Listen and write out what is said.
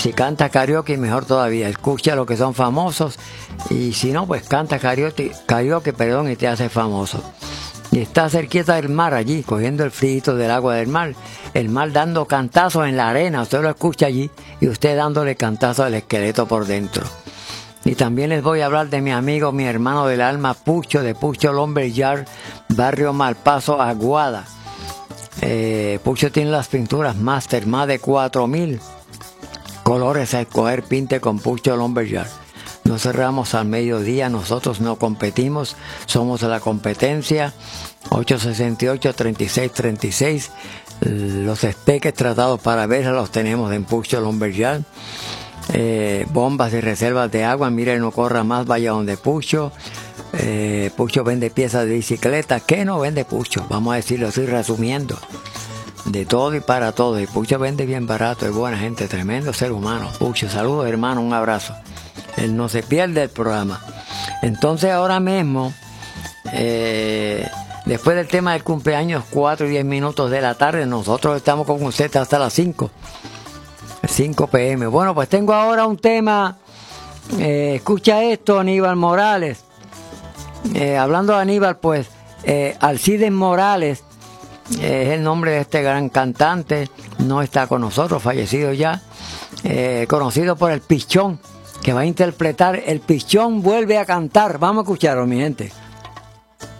Si canta karaoke, mejor todavía. Escucha lo que son famosos. Y si no, pues canta karaoke, y te hace famoso. Y está cerquita del mar allí, cogiendo el frío del agua del mar. El mar dando cantazos en la arena. Usted lo escucha allí y usted dándole cantazos al esqueleto por dentro. Y también les voy a hablar de mi amigo, mi hermano del alma, Pucho, de Pucho Lumberyard, barrio Malpaso, Aguada. Pucho tiene las pinturas máster, más de 4,000 colores a escoger. Pinte con Pucho Lumberyard. No cerramos al mediodía, nosotros no competimos, somos la competencia. 868-3636. Los esteques tratados para ver los tenemos en Pucho Lumberyard. Bombas y reservas de agua, mire, no corra más, vaya donde Pucho. Pucho vende piezas de bicicleta. ¿Qué no vende Pucho? Vamos a decirlo así, resumiendo, de todo y para todo. Y Pucho vende bien barato, es buena gente, tremendo ser humano. Pucho, saludos hermano, un abrazo. Él no se pierde el programa. Entonces ahora mismo, después del tema del cumpleaños, 4:10 de la tarde, nosotros estamos con usted hasta las 5 p.m. Bueno, pues tengo ahora un tema. Escucha esto, Aníbal Morales. Hablando de Aníbal, pues Alcides Morales es el nombre de este gran cantante. No está con nosotros, fallecido ya. Conocido por el Pichón, que va a interpretar El Pichón vuelve a cantar. Vamos a escucharlo, mi gente.